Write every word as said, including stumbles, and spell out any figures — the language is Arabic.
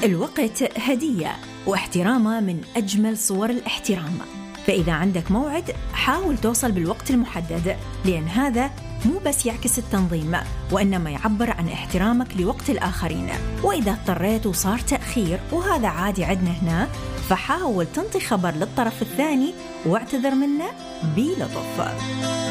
الوقت هدية، واحترامه من أجمل صور الاحترام. فإذا عندك موعد حاول توصل بالوقت المحدد، لأن هذا مو بس يعكس التنظيم وإنما يعبر عن احترامك لوقت الآخرين. وإذا اضطريت وصار تأخير، وهذا عادي عندنا هنا، فحاول تنطي خبر للطرف الثاني واعتذر منه بلطف.